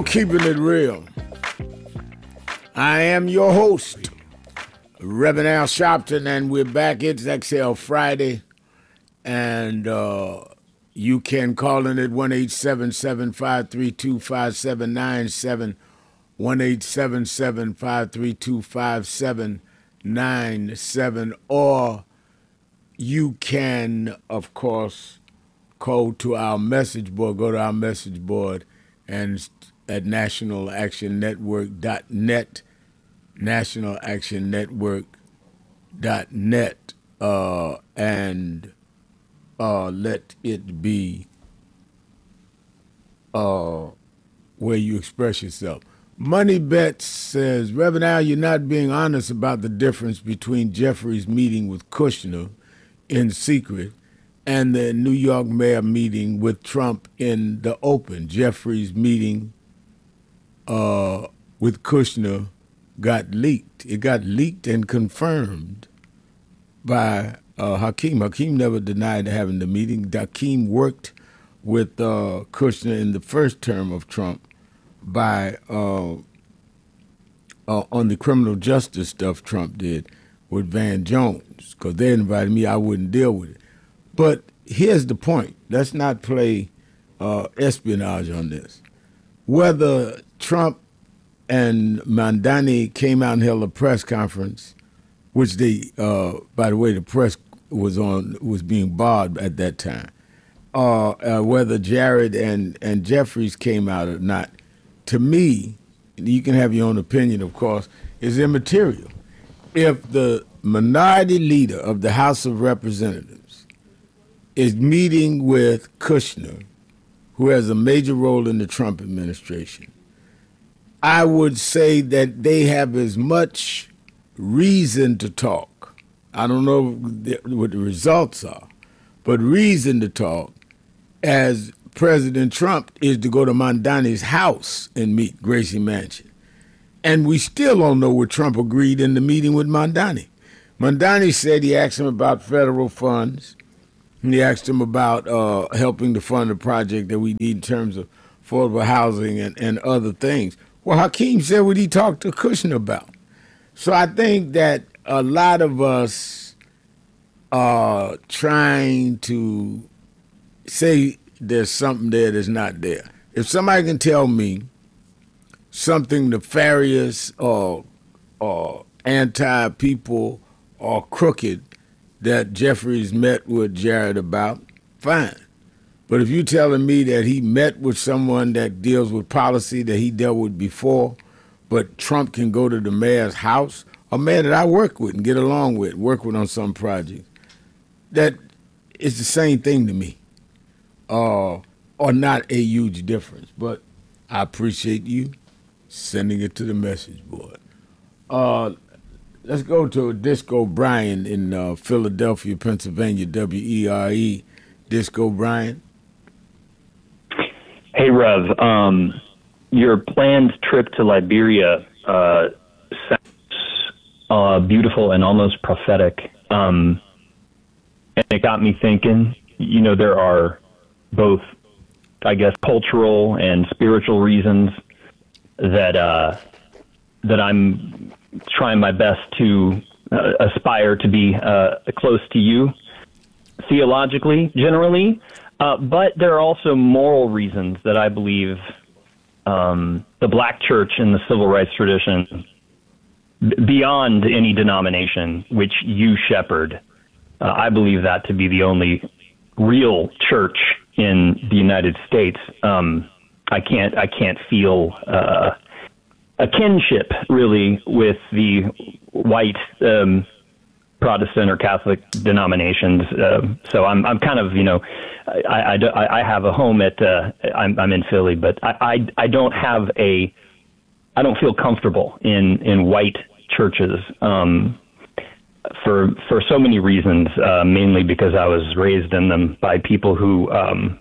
Keeping it real. I am your host, Reverend Al Sharpton, and we're back. It's XL Friday, and you can call in at 1-877-532-5797, 1-877-532-5797, or you can, of course, go to our message board, and at nationalactionnetwork.net, nationalactionnetwork.net, and let it be where you express yourself. Money Bets says, Reverend Al, you're not being honest about the difference between Jeffrey's meeting with Kushner in secret and the New York mayor meeting with Trump in the open. Jeffrey's meeting with Kushner got leaked. It got leaked and confirmed by Hakeem. Hakeem never denied having the meeting. Hakeem worked with Kushner in the first term of Trump by on the criminal justice stuff Trump did with Van Jones, because they invited me. I wouldn't deal with it. But here's the point. Let's not play espionage on this. Whether Trump and Mandani came out and held a press conference, which they, by the way, the press was being barred at that time, whether Jared and Jeffries came out or not, to me, you can have your own opinion, of course, is immaterial. If the minority leader of the House of Representatives is meeting with Kushner, who has a major role in the Trump administration, I would say that they have as much reason to talk. I don't know what the results are, but reason to talk as President Trump is to go to Mandani's house and meet Gracie Mansion. And we still don't know what Trump agreed in the meeting with Mandani. Mandani said he asked him about federal funds. And he asked him about helping to fund a project that we need in terms of affordable housing and other things. Well, Hakeem said what he talked to Kushner about. So I think that a lot of us are trying to say there's something there that's not there. If somebody can tell me something nefarious or anti-people or crooked that Jeffries met with Jared about, fine. But if you're telling me that he met with someone that deals with policy that he dealt with before, but Trump can go to the mayor's house, a man that I work with and get along with, work with on some projects, that is the same thing to me, or not a huge difference. But I appreciate you sending it to the message board. Let's go to Disco Brian in Philadelphia, Pennsylvania, WERE. Disco Brian. Hey, Rev. Your planned trip to Liberia sounds beautiful and almost prophetic. And it got me thinking, there are both, I guess, cultural and spiritual reasons that I'm trying my best to aspire to be close to you theologically, generally. But there are also moral reasons that I believe the black church in the civil rights tradition, beyond any denomination, which you shepherd, I believe that to be the only real church in the United States. I can't feel a kinship really with the white Protestant or Catholic denominations. So I'm kind of, I have a home at, I'm in Philly, but I don't feel comfortable in white churches, for so many reasons, mainly because I was raised in them by people who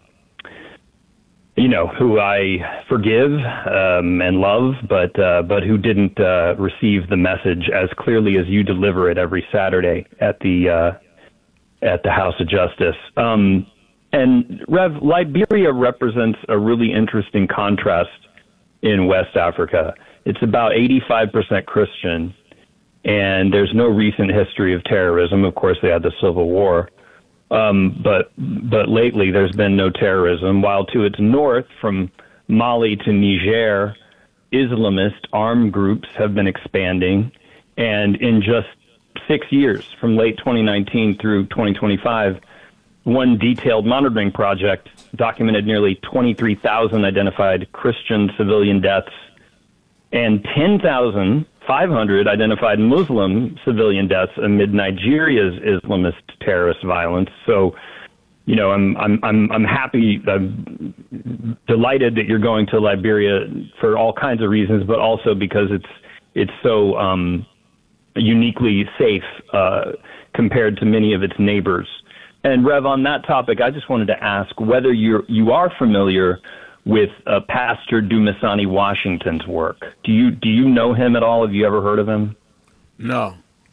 who I forgive and love, but who didn't receive the message as clearly as you deliver it every Saturday at the House of Justice. And Rev, Liberia represents a really interesting contrast in West Africa. It's about 85% Christian, and there's no recent history of terrorism. Of course, they had the Civil War, but lately there's been no terrorism. While to its north, from Mali to Niger, Islamist armed groups have been expanding, and in just 6 years, from late 2019 through 2025, one detailed monitoring project documented nearly 23,000 identified Christian civilian deaths and 10,500 identified Muslim civilian deaths amid Nigeria's Islamist terrorist violence. So, you know, I'm happy, I'm delighted that you're going to Liberia for all kinds of reasons, but also because it's so uniquely safe compared to many of its neighbors. And Rev, on that topic, I just wanted to ask whether you are familiar with Pastor Dumisani Washington's work. Do you know him at all? Have you ever heard of him? No.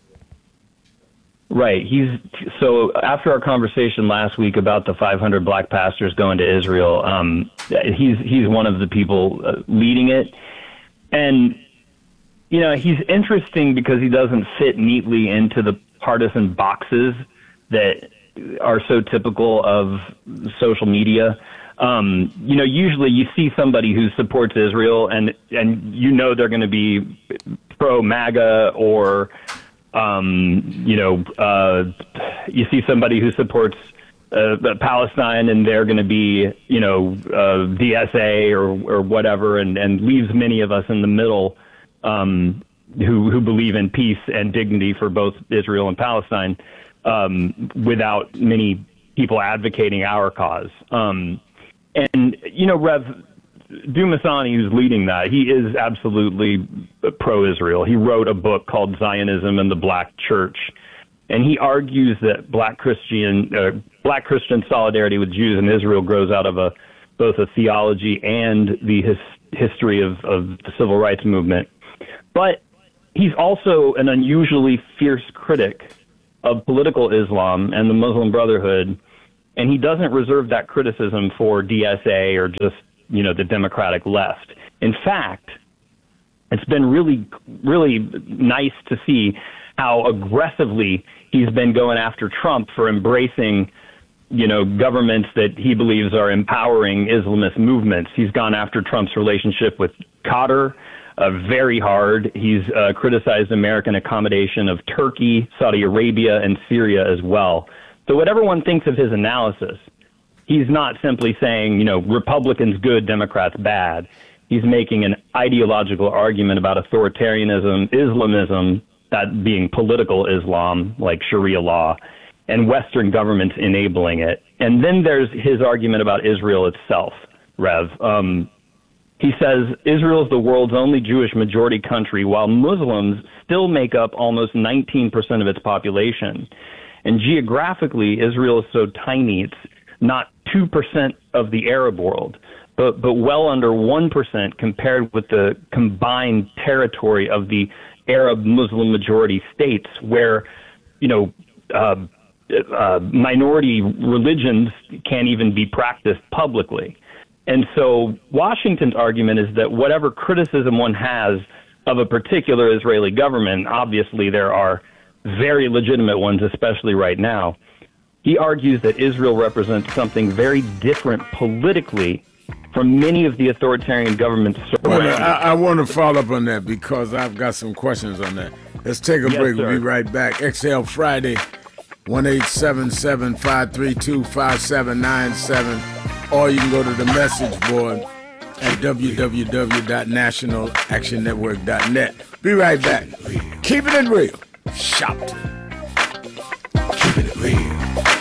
Right. So after our conversation last week about the 500 black pastors going to Israel, he's one of the people leading it. And, you know, he's interesting because he doesn't fit neatly into the partisan boxes that are so typical of social media. You know, usually you see somebody who supports Israel and you know they're going to be pro-MAGA, or you see somebody who supports Palestine and they're going to be, you know, DSA or whatever, and leaves many of us in the middle who believe in peace and dignity for both Israel and Palestine, without many people advocating our cause. And, you know, Rev Dumisani, who's leading that, he is absolutely pro-Israel. He wrote a book called Zionism and the Black Church, and he argues that black Christian solidarity with Jews in Israel grows out of both a theology and the history of the civil rights movement. But he's also an unusually fierce critic of political Islam and the Muslim Brotherhood, and he doesn't reserve that criticism for DSA or just, you know, the Democratic left. In fact, it's been really, really nice to see how aggressively he's been going after Trump for embracing, you know, governments that he believes are empowering Islamist movements. He's gone after Trump's relationship with Qatar very hard. He's criticized American accommodation of Turkey, Saudi Arabia, and Syria as well. So whatever one thinks of his analysis, he's not simply saying, you know, Republicans good, Democrats bad. He's making an ideological argument about authoritarianism, Islamism, that being political Islam, like Sharia law, and Western governments enabling it. And then there's his argument about Israel itself, Rev. He says Israel is the world's only Jewish majority country, while Muslims still make up almost 19% of its population. And geographically, Israel is so tiny, it's not 2% of the Arab world, but well under 1% compared with the combined territory of the Arab Muslim majority states, where, you know, minority religions can't even be practiced publicly. And so Washington's argument is that whatever criticism one has of a particular Israeli government, obviously there are very legitimate ones, especially right now, he argues that Israel represents something very different politically from many of the authoritarian governments surrounding. Well, I want to follow up on that because I've got some questions on that. Let's take a break. Sir. We'll be right back. XL Friday, 1-877-532-5797. Or you can go to the message board at www.nationalactionnetwork.net. Be right back. Keeping it real. Shout. Keeping it real.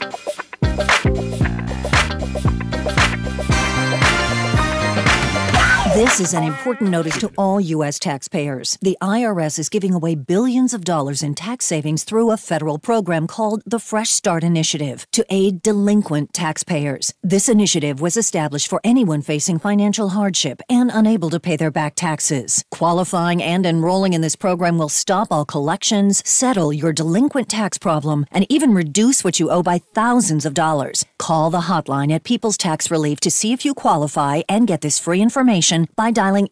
This is an important notice to all U.S. taxpayers. The IRS is giving away billions of dollars in tax savings through a federal program called the Fresh Start Initiative to aid delinquent taxpayers. This initiative was established for anyone facing financial hardship and unable to pay their back taxes. Qualifying and enrolling in this program will stop all collections, settle your delinquent tax problem, and even reduce what you owe by thousands of dollars. Call the hotline at People's Tax Relief to see if you qualify and get this free information online by dialing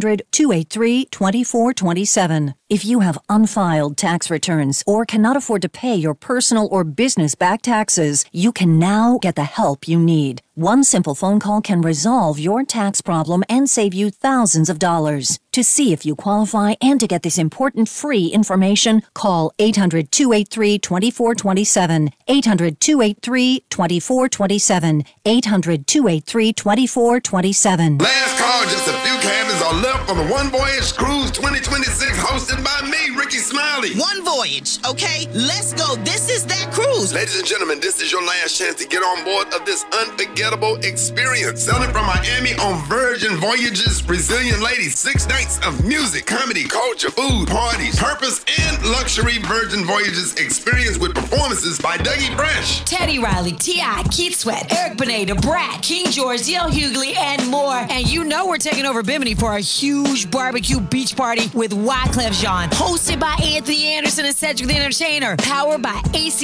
800-283-2427. If you have unfiled tax returns or cannot afford to pay your personal or business back taxes, you can now get the help you need. One simple phone call can resolve your tax problem and save you thousands of dollars. To see if you qualify and to get this important free information, call 800-283-2427, 800-283-2427, 800-283-2427. Last call, just a few cabins are left for the One Voyage Cruise 2026 hosted by me, Ricky Smiley. One Voyage, okay? Let's go. This is that cruise. Ladies and gentlemen, this is your last chance to get on board of this unforgettable experience. Sailing from Miami on Virgin Voyages, Brazilian ladies, 6 nights of music, comedy, culture, food, parties, purpose, and luxury Virgin Voyages experience with performances by Dougie Fresh, Teddy Riley, T.I., Keith Sweat, Eric Benet, Brat, King George, D.L. Hughley, and more. And you know we're taking over Bimini for a huge barbecue beach party with Wyclef Jean, hosted by Anthony Anderson and Cedric the Entertainer, powered by AC